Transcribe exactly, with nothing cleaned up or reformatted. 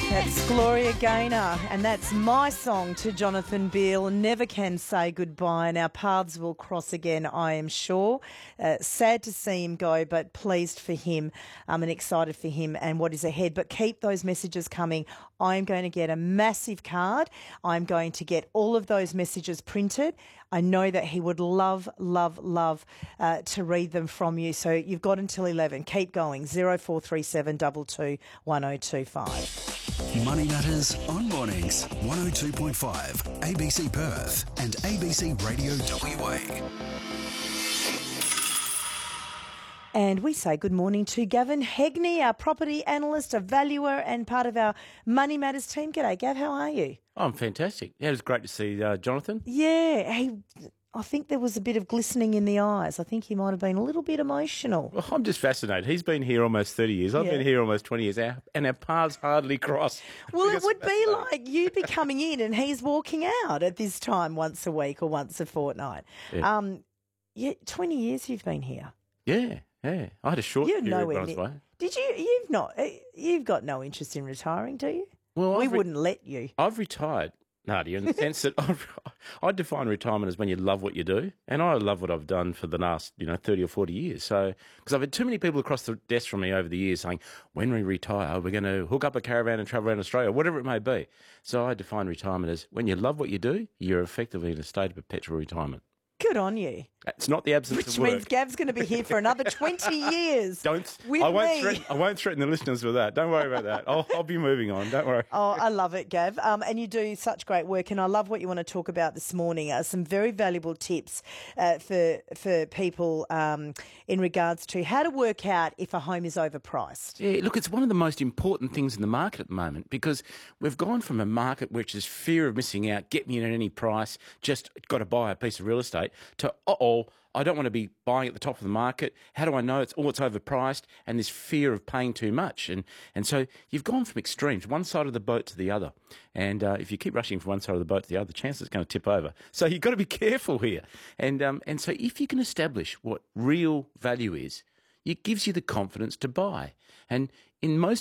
That's Gloria Gaynor, and that's my song to Jonathan Beale. Never can say goodbye, and our paths will cross again, I am sure. Uh, sad to see him go, but pleased for him um, and excited for him and what is ahead. But keep those messages coming. I'm going to get a massive card. I'm going to get all of those messages printed. I know that he would love, love, love uh, to read them from you. So you've got until eleven. Keep going. zero four three seven two two one zero two five. Money Matters on Mornings, one oh two point five, A B C Perth and A B C Radio W A. And we say good morning to Gavin Hegney, our property analyst, a valuer and part of our Money Matters team. G'day, Gav, how are you? I'm fantastic. Yeah, it was great to see uh, Jonathan. Yeah, he, I think there was a bit of glistening in the eyes. I think he might have been a little bit emotional. Well, I'm just fascinated. He's been here almost thirty years. I've Yeah. been here almost twenty years, our, and our paths hardly cross. Well, it It's would be fascinating. like you'd be coming in and he's walking out at this time once a week or once a fortnight. Yeah. Um, yeah, twenty years you've been here. Yeah, yeah. I had a short You're period when nowhere I was near. away. Did you? You've not. uh, You've got no interest in retiring, do you? Well, we I've re- wouldn't let you. I've retired, Nadia, in the sense that I've, I define retirement as when you love what you do, and I love what I've done for the last, you know, thirty or forty years. So, because I've had too many people across the desk from me over the years saying, when we retire, we're going to hook up a caravan and travel around Australia, whatever it may be. So I define retirement as when you love what you do, you're effectively in a state of perpetual retirement. Good on you. It's not the absence Which of work. means Gav's going to be here for another twenty years. Don't. with I won't me. threaten. I won't threaten the listeners with that. Don't worry about that. I'll, I'll be moving on. Don't worry. Oh, I love it, Gav. Um, and you do such great work, and I love what you want to talk about this morning. Uh, some very valuable tips uh, for for people um, in regards to how to work out if a home is overpriced. Yeah, look, it's one of the most important things in the market at the moment because we've gone from a market which is fear of missing out, get me in at any price, just got to buy a piece of real estate, to uh-oh, I don't want to be buying at the top of the market. How do I know it's, oh, it's overpriced? And this fear of paying too much. And and so you've gone from extremes, one side of the boat to the other. And uh, if you keep rushing from one side of the boat to the other, the chance it's going to tip over. So you've got to be careful here. And um, and so if you can establish what real value is, it gives you the confidence to buy. And in most